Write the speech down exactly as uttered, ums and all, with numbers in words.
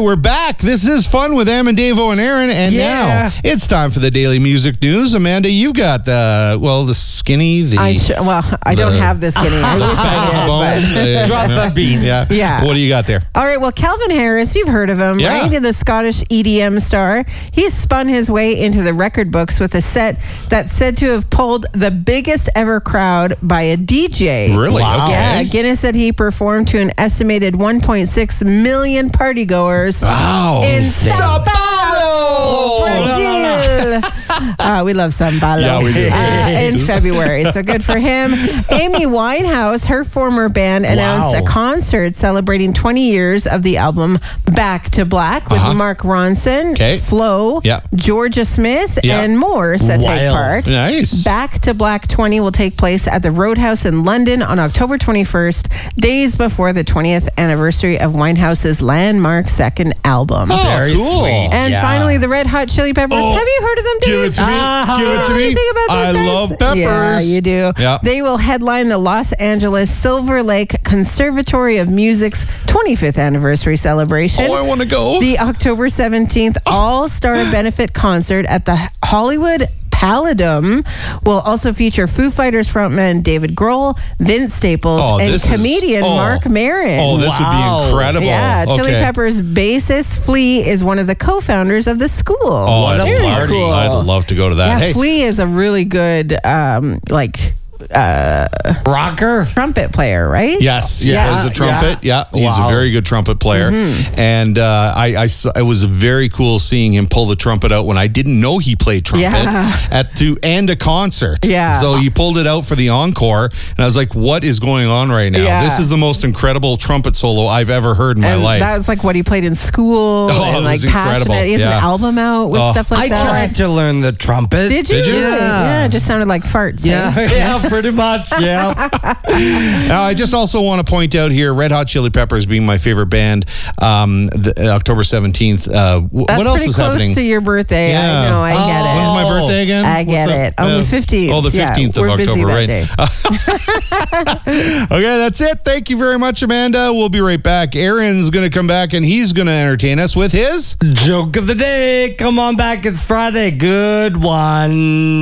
we're back. This is Fun with Em and Dave-O and Aaron. And Yeah. now it's time for the Daily Music News. Amanda, you've got the, well, the skinny, the... I sh- well, I don't the- have this skinny. I wish I did. But. Drop the beats. Yeah. Yeah. What do you got there? All right, well, Calvin Harris, you've heard of him, Yeah. right? The Scottish E D M star. He's spun his way into the record books with a set that's said to have pulled the biggest ever crowd by a D J. Really? Wow. Okay. Yeah, Guinness said he performed to an estimated one point six million partygoers Wow. in Sao Paulo, Brazil. Uh, we love Sao Paulo. Yeah, we do. Uh, in February, so good for him. Amy Winehouse, her former band, announced Wow. a concert celebrating twenty years of the album Back to Black with Uh-huh. Mark Ronson, Okay. Flo, Yeah. Georgia Smith, Yeah. and more set to take Wild. part. Nice. Back to Black twenty will take place at the Roadhouse in London on October twenty-first, days before the twentieth anniversary of Winehouse's landmark second album. Oh, Very cool. sweet. And Yeah. finally, the Red Hot Chili Peppers. Oh, Have you heard of them, Dave? Give it to me. Uh-huh. Give it to What do me. you think about those I guys? love peppers. Yeah, you do. Yeah. They will headline the Los Angeles Silver Lake Conservatory of Music's twenty-fifth anniversary celebration. Oh, I want to go. The October seventeenth All-Star Benefit Concert at the Hollywood Palladium will also feature Foo Fighters frontman David Grohl, Vince Staples, Oh, and this is- comedian oh. Mark Maron. Oh, this would Wow. be incredible. Yeah, Chili Okay. Peppers bassist Flea is one of the co-founders of the school. Oh, I'd What a love, party. I'd love to go to that. Yeah, Hey, Flea is a really good um, like Rocker. trumpet player, right? yes, Yeah. yeah, as a trumpet. Yeah, he's Wow. a very good trumpet player. Mm-hmm. And uh, I, I saw, it was very cool seeing him pull the trumpet out when I didn't know he played trumpet Yeah. at to end a concert. Yeah. So he pulled it out for the encore, and I was like, "What is going on right now? Yeah. This is the most incredible trumpet solo I've ever heard in my And life." that was like what he played in school Oh, and it like was incredible. passionate. He has Yeah. an album out with Oh. stuff like I that. tried to learn the trumpet. Did you? Did you? Yeah. yeah, it just sounded like farts. Yeah, eh? yeah, pretty much. Yeah. Now, I just also want to point out here, Red Hot Chili Peppers being my favorite band, um, the, uh, October seventeenth. Uh, w- That's what else pretty is close happening? to your birthday. Yeah. I know. I get Oh. it. When's my birthday again? I What's get up? it. On Yeah. the fifteenth. Oh, the Yeah, fifteenth of we're busy October, that right? day. Okay, that's it. Thank you very much, Amanda. We'll be right back. Aaron's going to come back and he's going to entertain us with his Joke of the day. Come on back. It's Friday. Good one.